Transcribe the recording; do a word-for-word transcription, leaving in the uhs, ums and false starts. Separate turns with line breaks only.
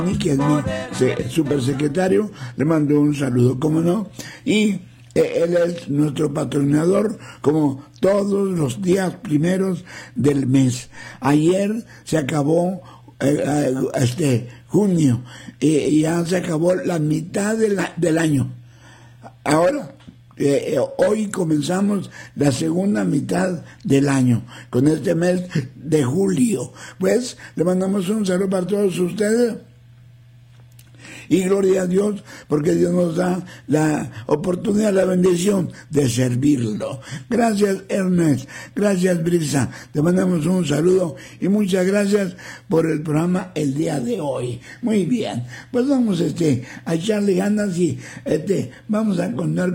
que es mi se, supersecretario, le mando un saludo, ¿cómo no? Y eh, él es nuestro patrocinador como todos los días primeros del mes. Ayer se acabó eh, eh, este junio y ya se acabó la mitad de la, del año. Ahora Eh, eh, hoy comenzamos la segunda mitad del año con este mes de julio. Pues le mandamos un saludo para todos ustedes y gloria a Dios porque Dios nos da la oportunidad, la bendición de servirlo. Gracias Ernest, gracias Brisa, te mandamos un saludo y muchas gracias por el programa el día de hoy. Muy bien, pues vamos este a echarle ganas y este vamos a contar